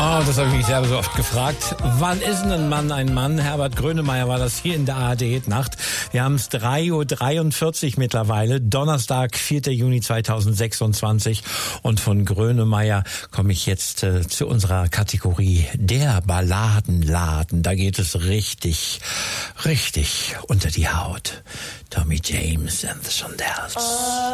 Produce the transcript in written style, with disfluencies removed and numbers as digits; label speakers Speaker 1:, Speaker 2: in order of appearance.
Speaker 1: Oh, das habe ich mich selber so oft gefragt. Wann ist denn ein Mann ein Mann? Herbert Grönemeyer war das hier in der ARD-Nacht. Wir haben es 3:43 Uhr mittlerweile, Donnerstag, 4. Juni 2026. Und von Grönemeyer komme ich jetzt zu unserer Kategorie der Balladenladen. Da geht es richtig unter die Haut. Tommy James and the Shondells.